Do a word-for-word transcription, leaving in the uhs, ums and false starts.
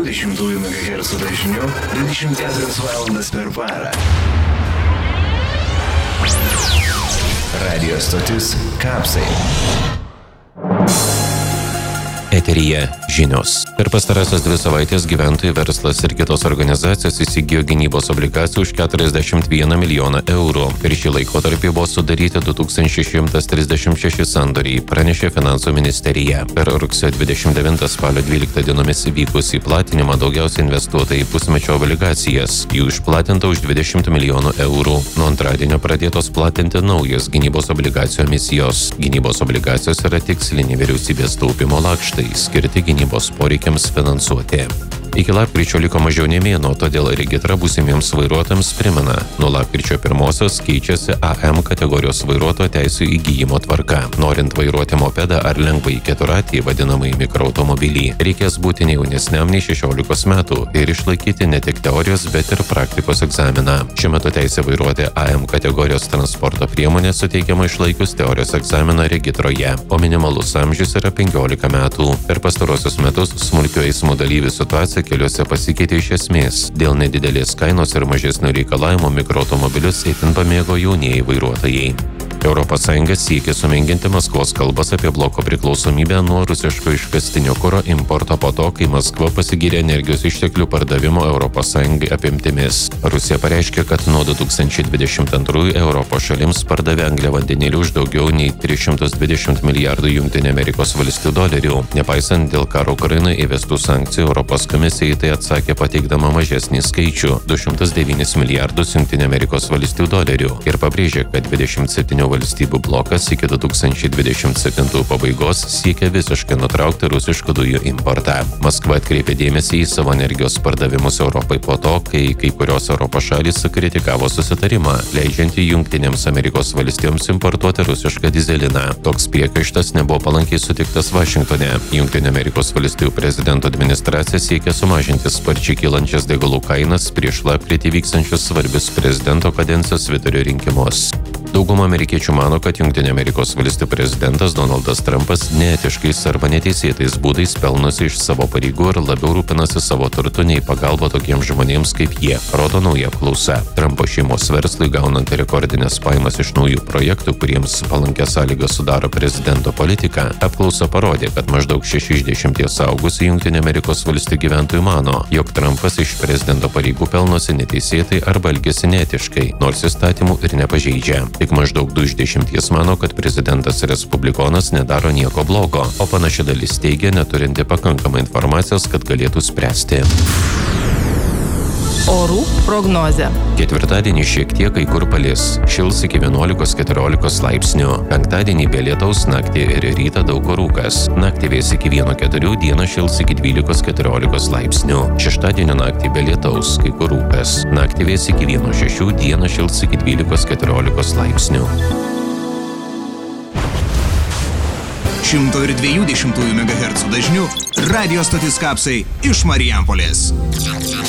dvidešimt megahercų dažniu dvidešimt keturias valandas per parą. Radio stotis Kapsai. Eteryje žinios. Per pastarąsias dvi savaitės gyventojai, verslas ir kitos organizacijos įsigijo gynybos obligacijų už keturiasdešimt vieną milijoną eurų. Per šį laikotarpį buvo sudaryti du tūkstančiai šimtas trisdešimt šeši sandoriai, pranešė Finansų ministerija. Per rugsėjo dvidešimt devintą spalio dvyliktą dienomis įvykusį platinimą daugiausiai investuota į pusmečio obligacijas. Jų išplatinta už dvidešimt milijonų eurų. Nuo antradienio pradėtos platinti naujos gynybos obligacijų emisijos. Gynybos obligacijos yra tiksliniai vyriausybės taupimo lakštai, skirti gynybos poreikiams finansuoti. Iki lapkričio liko mažiau nei mėnuo, todėl regitra būsimiems vairuotojams primena, nuo lapkričio pirmosios keičiasi A M kategorijos vairuotojo teisių įgyjimo tvarka. Norint vairuoti mopedą ar lengvąjį keturratį, vadinamąjį mikroautomobilį, reikės būti ne jaunesniam nei šešiolikos metų ir išlaikyti ne tik teorijos, bet ir praktikos egzaminą. Šiuo metu teisė vairuoti A M kategorijos transporto priemonė suteikiama išlaikius teorijos egzaminą regitroje, o minimalus amžius yra penkiolika metų. Per pastarosius metus smulkių eismo dalyvių situacija keliuose pasikeitė iš esmės. Dėl nedidelės kainos ir mažesnių reikalavimų mikroautomobilius itin pamėgo jaunieji vairuotojai. Europos Sąjunga siekia sumenkinti Maskvos kalbas apie bloko priklausomybę nuo rusiško iškastinio kuro importo po to, kai Maskva pasigyrė energijos išteklių pardavimo Europos Sąjungai apimtimis. Rusija pareiškė, kad nuo du tūkstančiai dvidešimt antrųjų Europos šalims pardavė angliavandenilį už daugiau nei tris šimtus dvidešimt milijardų Jungtinių Amerikos valstijų dolerių. Nepaisant dėl karo Ukrainai įvestų sankcijų, Europos komisija į tai atsakė pateikdama mažesnį skaičių – du šimtus devynis milijardus Jungtinių Amerikos valstijų dolerių ir pabrėžė, kad dvidešimt septynių valstybių blokas iki du tūkstančiai dvidešimt septintų pabaigos siekia visiškai nutraukti rusiškų dujų importą. Maskva atkreipė dėmesį į savo energijos pardavimus Europai po to, kai kai kurios Europos šalys sukritikavo susitarimą, leidžiantį Jungtinėms Amerikos valstijoms importuoti rusišką dyzeliną. Toks priekaištas nebuvo palankiai sutiktas Vašingtone. Jungtinių Amerikos valstijų prezidento administracija siekia sumažinti sparčiai kylančias degalų kainas prieš lapkritį vykstančius svarbius prezidento kadencijos vidurio rinkimus. Dauguma amerikiečių mano, kad Jungtinių Amerikos valstijų prezidentas Donaldas Trumpas neetiškais arba neteisėtais būdais pelnosi iš savo pareigų ir labiau rūpinasi savo turtu nei pagalba tokiems žmonėms kaip jie, rodo nauja apklausa. Trumpo šeimos verslui gaunant rekordinės pajamas iš naujų projektų, kuriems palankias sąlygas sudaro prezidento politika, apklausa parodė, kad maždaug šeši iš dešimties suaugusių Jungtinių Amerikos valstijų gyventojų mano, jog Trumpas iš prezidento pareigų pelnosi neteisėtai arba elgiasi neetiškai, nors įstatymų ir nepažeidžia. Tik maždaug du iš dešimties mano, kad prezidentas respublikonas nedaro nieko blogo, o panaši dalis teigia neturinti pakankamai informacijos, kad galėtų spręsti. Orų prognozė. Ketvirtadienį šiek tiek kai kur palis. Šils iki vienuolikos keturiolikos laipsnių. Penktadienį be lietaus, naktį ir rytą daug kur rūkas. Naktį vės iki vieno keturių, dieną šils iki dvylikos keturiolikos laipsnių. Šeštadienio naktį be lietaus, kai kur rūkas. Naktį vės iki vieno šešių, dieną šils iki dvylikos keturiolikos laipsnių. šimto dviejų dešimtųjų megahercų dažniu radio stotis Kapsai iš Marijampolės.